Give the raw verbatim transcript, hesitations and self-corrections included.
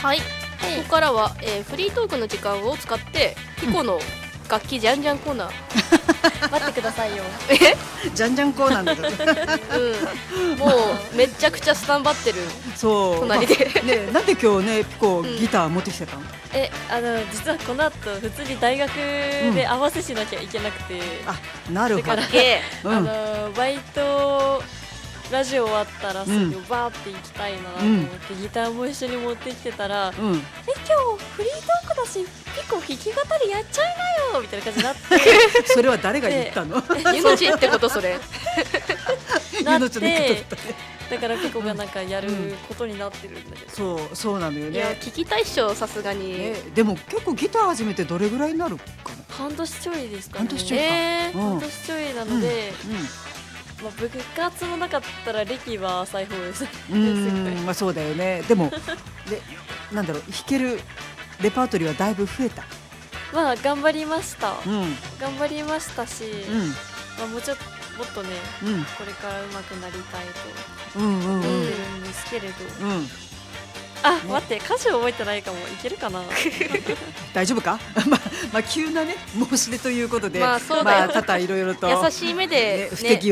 はい、ここからは、えーフリートークの時間を使ってピコの楽器じゃんじゃんコーナー待ってくださいよ。 えじゃんじゃんコーナーなんだうんもうめちゃくちゃスタンバってるそう隣でね、なんで今日ねピコうんギター持ってきてたの？ え、あの実はこの後普通に大学で合わせしなきゃいけなくて、 あ、なるほどだから、 ゲうんあのバイトラジオ終わったらすぐバーって行きたいなと思って、ギターも一緒に持ってきてたら、 うんえ、今日フリートークだしピコ弾き語りやっちゃいなよみたいな感じになってそれは誰が言ったの？ ーユノチってことそれなっ命の言い方だってたね。 だからピコがなんかやることになってるんだけど、 そうそうなのよいやね。 聞きたいっしょさすがに、 ねでも結構ギター始めてどれぐらいになるかな？ 半年ちょいですかね。 半年ちょいかえーうん半年ちょいなので、 うまあ、部活もなかったら歴は浅い方です。 ん、うん、まあそうだよね。でもでなんだろう、弾けるレパートリーはだいぶ増えた。 まあ頑張りました。 うんうん頑張りましたし、まあ、もうちょっともっとね、 うんこれから上手くなりたいとうんうんうん思ってるんですけれど、 うん。 あ、待って歌詞覚えてないかも。いけるかな。 大丈夫か？まあまあ急なね申し出ということで、 まあそうだよまあ多々いろいろと優しい目でね不手際